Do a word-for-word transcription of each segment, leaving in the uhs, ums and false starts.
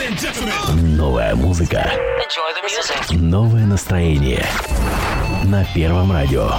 Новая музыка. Новое настроение. На Первом радио.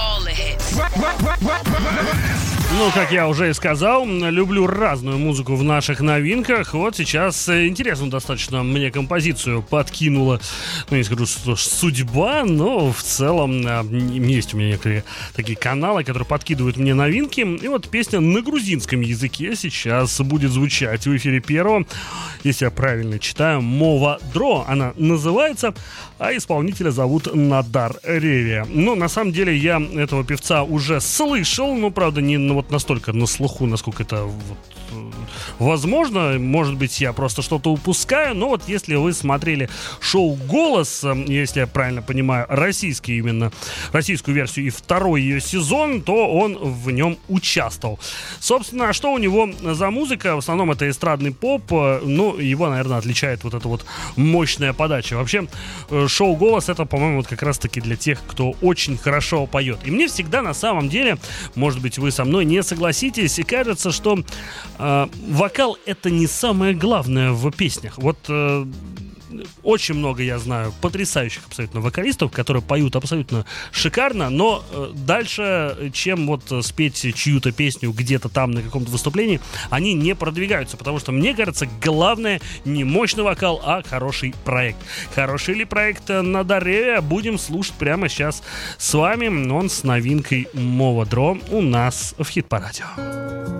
Ну, как я уже и сказал, люблю разную музыку в наших новинках. Вот сейчас интересную достаточно мне композицию подкинула, ну, не скажу, что судьба, но в целом есть у меня некоторые такие каналы, которые подкидывают мне новинки. И вот песня на грузинском языке сейчас будет звучать в эфире Первого. Если я правильно читаю, Мова Дро она называется, а исполнителя зовут Надар Ревия. Ну, на самом деле, я этого певца уже слышал, но, правда, не ну, вот настолько на слуху, насколько это вот, возможно. Может быть, я просто что-то упускаю, но вот если вы смотрели шоу «Голос», если я правильно понимаю, российский именно, российскую версию и второй ее сезон, то он в нем участвовал. Собственно, что у него за музыка? В основном это эстрадный поп, ну, его, наверное, отличает вот эта вот мощная подача. Вообще, шоу «Голос» это, по-моему, вот как раз-таки для тех, кто очень хорошо поет. И мне всегда, на самом деле, может быть, вы со мной не согласитесь, и кажется, что э, вокал это не самое главное в песнях. Вот э, очень много я знаю потрясающих абсолютно вокалистов, которые поют абсолютно шикарно, но э, дальше, чем вот спеть чью-то песню где-то там на каком-то выступлении, они не продвигаются, потому что, мне кажется, главное не мощный вокал, а хороший проект. Хороший ли проект Надар Ревия будем слушать прямо сейчас с вами. Он с новинкой Мова Дро у нас в хит-параде.